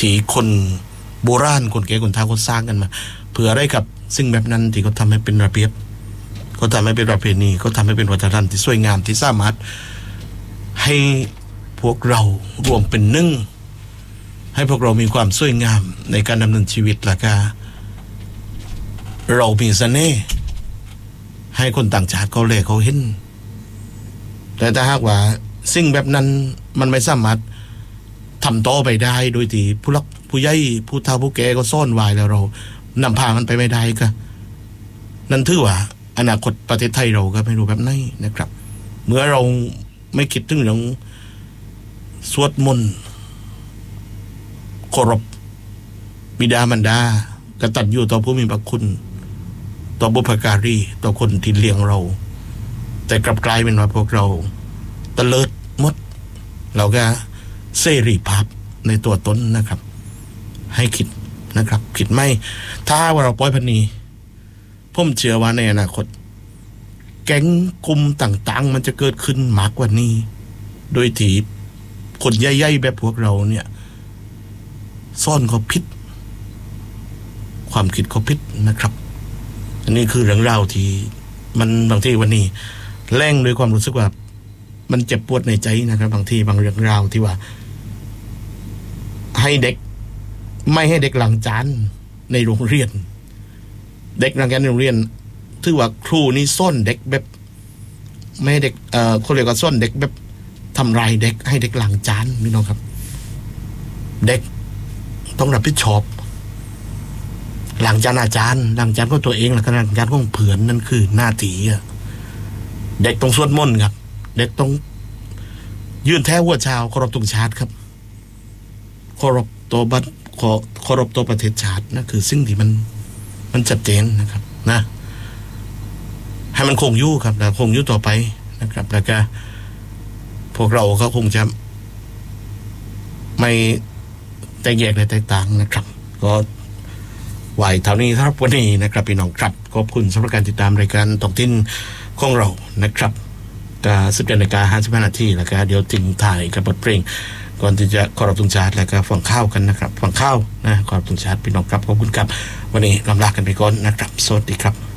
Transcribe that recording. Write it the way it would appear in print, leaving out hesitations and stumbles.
ที่คนโบราณคนแก่คนเฒ่าเขาสร้างกันมาเพื่ออะไรกับสิ่งแบบนั้นที่เขาทำให้เป็นระเบียบเขาทำให้เป็นประเพณีเขาทำให้เป็นวัฒนธรรมที่สวยงามที่สามารถให้พวกเรารวมเป็นหนึ่งให้พวกเรามีความสวยงามในการดำเนินชีวิตและก็เรามีเสน่ห์ให้คนต่างชาติเขาเลยเขาเห็นแต่ถ้าหากว่าสิ่งแบบนั้นมันไม่สามารถทำต่อไปได้โดยที่ผู้รักผู้ใหญ่ผู้เฒ่าผู้แก่ก็ซ่อนไว้แล้วเรานำพามันไปไม่ได้ก็นั่นถือว่าอนาคตประเทศไทยเราก็ไม่รู้แบบไหนนะครับเมื่อเราไม่คิดถึงเรื่องสวดมนต์เคารพบิดามารดากตัญญูต่อผู้มีพระคุณต่อบุพการีต่อคนที่เลี้ยงเราแต่กลับกลายเป็นว่าพวกเราตะเลิดหมดเราก็เสรีภาพในตัวตนนะครับให้คิดนะครับคิดไม่ถ้าว่าเราปล่อยพันนี้ผมเชื่อว่าในอนาคตแก๊งกลุ่มต่างๆมันจะเกิดขึ้นมากกว่านี้โดยที่คนใหญ่ๆแบบพวกเราเนี่ยซ่อนเขาพิษความคิดเขาพิษนะครับอันนี้คือเรื่องราวที่มันบางทีวันนี้แรงด้วยความรู้สึกว่ามันเจ็บปวดในใจนะครับบางทีบางเรื่องราวที่ว่าให้เด็กไม่ให้เด็กล้างจานในโรงเรียนเด็กล้างจานในโรงเรียนถือว่าครูนี่ซ่อนเด็กแบบไม่ให้เด็กเขาเรียกว่าซ่อนเด็กแบบทำลายเด็กให้เด็กล้างจานพี่น้องครับเด็กต้องรับผิดชอบล้างจานอาจารย์ล้างจานก็ตัวเองแล้วก็ล้างจานของเพื่อนนั่นคือหน้าที่เด็กต้องสวดมนต์ครับเด็กต้องยืนแท้หัวชาวเคารพธงชาติครับเคารพตัวบัตรเคารพตัวประเทศชาตินั่นคือสิ่งที่มันชัดเจนนะครับนะให้มันคงอยู่ครับแล้วคงอยู่ต่อไปนะครับแล้วก็พวกเราก็คงจะไม่แตกแยกและแตกต่างนะครับก็ไหวเท่านี้ครับวันนี้นะครับพี่น้องครับขอบคุณสำหรับการติดตามรายการท้องถิ่นของเรานะครับก็17:55 นาทีแล้วก็เดี๋ยวทิ้งถ่ายกับบทเพลงก่อนที่จะเคารพธงชาติแล้วก็ฟังข้าวกันนะครับฟังข้าวนะเคารพธงชาติพี่น้องครับขอบคุณครับวันนี้ลำลากันไปก่อนนะครับสวัสดีครับ